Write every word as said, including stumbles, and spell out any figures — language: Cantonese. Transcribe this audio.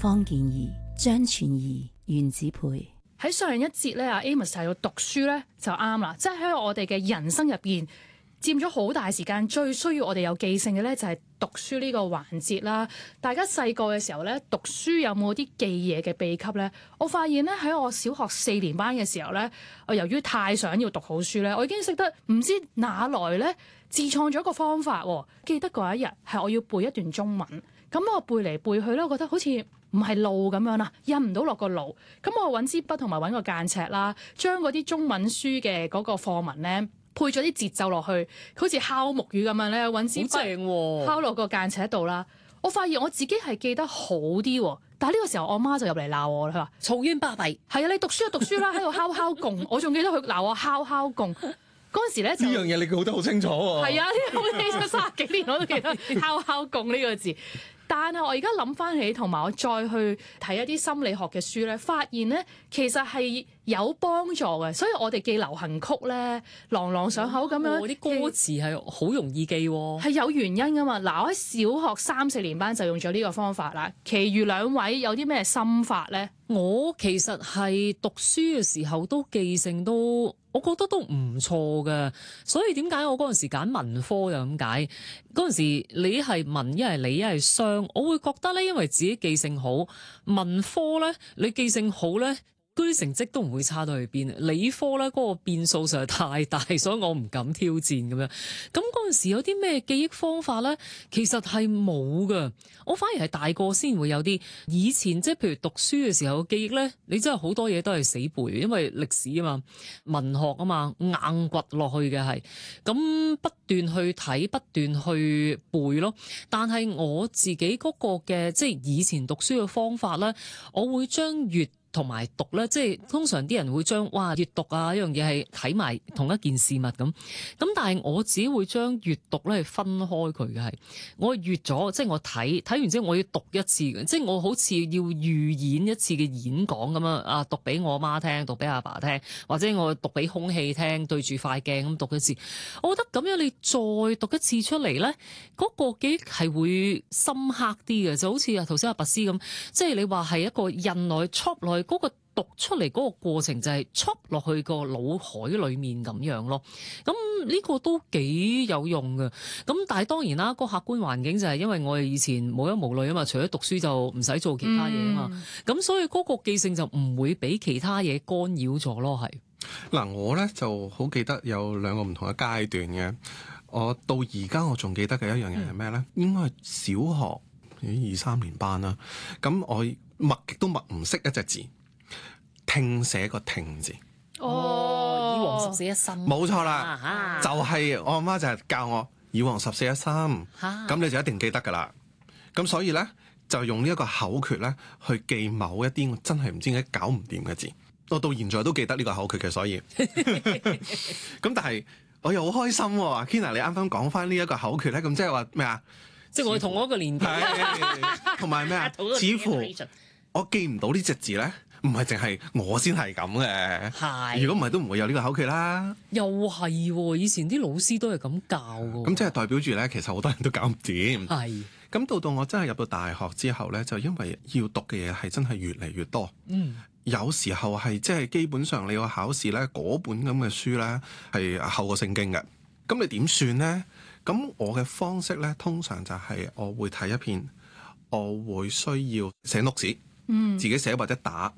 方健儀、張全儀、袁子培。 喺上一節咧，阿 Amos 提到讀書咧就啱啦，即係喺我哋嘅人生入邊佔咗好大時間，最需要我哋有記性嘅咧就係讀書呢個環節啦。大家細個嘅時候咧，讀書有冇啲記嘢嘅秘笈咧？我發現咧喺我小學四年班嘅時候咧，我由於太想要讀好書咧，我已經識得唔知哪來咧自創咗一個方法。記得嗰一日係我要背一段中文，咁我背嚟背去咧，我覺得好似唔係路咁樣啦，印唔到落個腦。咁我揾支筆同埋揾個間尺啦，將嗰啲中文書嘅嗰個課文咧，配咗啲節奏落去，好似敲木魚咁樣咧，揾支筆敲落個間尺度啦。我發現我自己係記得好啲，但係呢個時候我媽就入嚟鬧我啦，佢話嘈冤巴閉， 係啊，你讀書就讀書啦，喺度敲敲共。我仲記得佢鬧我敲敲共嗰陣時咧，就呢樣嘢你記得好清楚喎。 係啊，呢個好記咗三十幾年我都記得敲敲共呢個字。但係我而家諗翻起，同埋我再去睇一啲心理學嘅書咧，發現咧其實係有幫助嘅。所以我哋記流行曲咧，朗朗上口咁樣， 啲、哦、歌詞係好容易記喎， 係有原因噶嘛。嗱，我喺小學三四年班就用咗呢個方法啦。其餘兩位有啲咩心法咧？ 我其實係讀書嘅時候都記性都，我覺得都唔錯嘅。所以點解我嗰陣時揀文科就咁解？嗰陣時你係文，一係理，一係商，我會覺得咧，因為自己記性好，文科咧你記性好咧，嗰啲成績都唔會差到去邊。理科咧嗰個變數實在太大，所以我唔敢挑戰咁樣。咁嗰陣時有啲咩記憶方法咧？其實係冇㗎。我反而係大個先會有啲。以前即係譬如讀書嘅時候嘅記憶咧，你真係好多嘢都係死背，因為歷史啊嘛、文學啊嘛，硬掘落去嘅係。咁不斷去睇，不斷去背咯。但係我自己嗰個嘅即係以前讀書嘅方法咧，我會將閱同埋讀咧，即係通常啲人會將哇閱讀啊呢樣嘢係睇埋同一件事物咁。咁但係我自己會將閱讀咧係分開佢嘅係，我閱咗即係我睇睇完之後我要讀一次嘅，即係我好似要預演一次嘅演講咁樣啊，讀俾我媽聽，讀俾阿爸聽，或者我讀俾空氣聽，對住塊鏡咁讀一次。我覺得咁樣你再讀一次出嚟咧，嗰個記憶係會深刻啲嘅，就好似啊頭先阿拔斯咁，即係你話係一個印落去、戳落去。嗰個讀出嚟嗰個過程就係戳落去個腦海裏面咁樣咯，咁呢個都幾有用嘅。咁但係當然啦，個客觀環境就係因為我哋以前無憂無慮啊嘛，除咗讀書就唔使做其他嘢啊嘛，咁、嗯、所以嗰個記性就唔會俾其他嘢干擾咗咯。係嗱，我咧就好記得有兩個唔同嘅階段嘅。我到而家我仲記得嘅一樣嘢係咩咧？應該係小學二三年班啦。咁我默極都默唔識一隻字，聽寫個聽字。 哦，以黃十四一心， 冇錯啦，啊、就係我阿媽就係教我以黃十四一心，咁、啊、你就一定記得噶啦。咁所以咧就用呢一個口訣咧去記某一啲我真係唔知點解搞唔掂嘅字。我到現在都記得呢個口訣嘅，所以咁但係我又好開心喎、啊。Kenna 你啱啱講翻呢一個口訣咧，咁即係話咩啊？ 即係我同我一個年代， 同埋咩啊？似乎我記唔到呢隻字咧，唔係淨係我先係咁嘅。係，如果唔係都唔會有呢個口訣啦。 又係喎，以前啲老師都係咁教嘅。 咁即係代表住咧，其實好多人都搞唔掂。 係。 咁到到我真係入到大學之後咧，就因為要讀嘅嘢係真係越嚟越多。嗯。有時候係即係基本上你個考試咧，嗰本咁嘅書咧係厚過聖經嘅。咁你點算咧？咁我嘅方式咧，通常就係我會睇一篇，我會需要寫 notes，嗯，自己寫或者打。